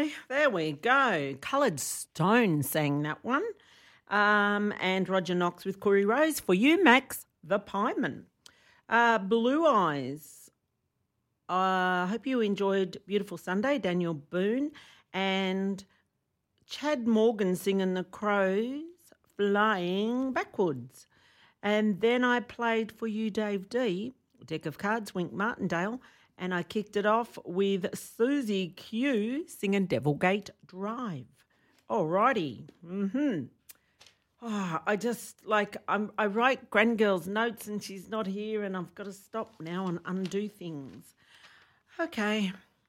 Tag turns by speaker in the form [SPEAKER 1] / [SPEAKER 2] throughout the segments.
[SPEAKER 1] Okay, there we go. Coloured Stone sang that one. And Roger Knox with Corey Rose. For you, Max, the Pieman. Blue Eyes. I hope you enjoyed Beautiful Sunday, Daniel Boone. And Chad Morgan singing The Crows Flying Backwards. And then I played for you, Dave D, Deck of Cards, Wink Martindale. And I kicked it off with Susie Q singing Devilgate Drive. Alrighty. I write Grandgirl's notes and she's not here and I've got to stop now and undo things. Okay.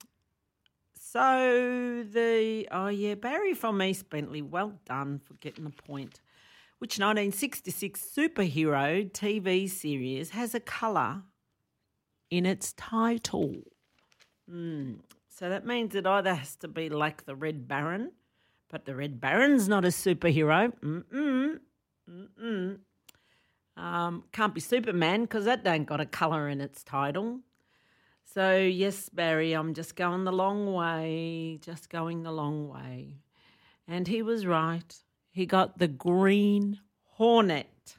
[SPEAKER 1] So Barry from East Bentley, well done for getting the point. Which 1966 superhero TV series has a colour in its title? So that means it either has to be like the Red Baron, but the Red Baron's not a superhero. Can't be Superman because that don't got a colour in its title. So, yes, Barry, I'm just going the long way, And he was right. He got the Green Hornet.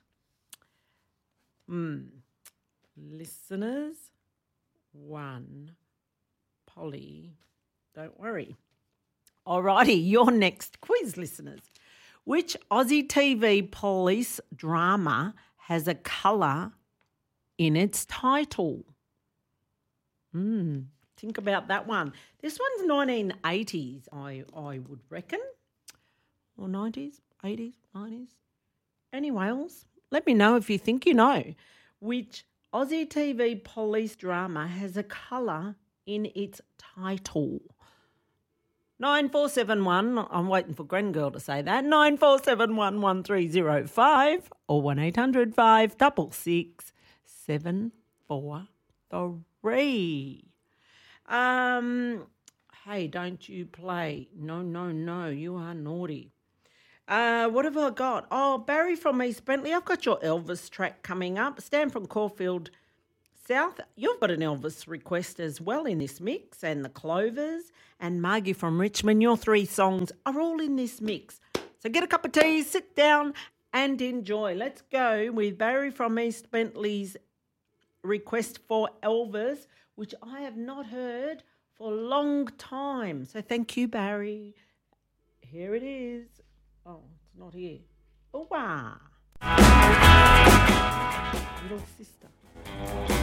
[SPEAKER 1] Listeners, 1. Polly, don't worry. Alrighty, your next quiz, listeners. Which Aussie TV police drama has a colour in its title? Think about that one. This one's 1980s, I would reckon. Or 90s, 80s, 90s. Any Wales? Let me know if you think you know. Which Aussie TV police drama has a colour in its title? 9471, I'm waiting for Grandgirl to say that, 94711305 or 1800 566 743. Hey, don't you play. No, you are naughty. What have I got? Oh, Barry from East Bentley, I've got your Elvis track coming up. Stan from Caulfield South, you've got an Elvis request as well in this mix, and the Clovers and Margie from Richmond. Your 3 songs are all in this mix. So get a cup of tea, sit down and enjoy. Let's go with Barry from East Bentley's request for Elvis, which I have not heard for a long time. So thank you, Barry. Here it is. Oh, it's not here. Oh, wow. Little sister.